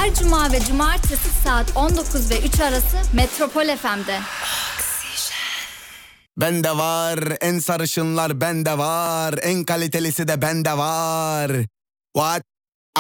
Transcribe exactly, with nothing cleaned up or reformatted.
Her cuma ve cumartesi saat on dokuz ve üç arası Metropol F M'de. Bende var en sarışınlar, bende var en kalitelisi de bende var. What?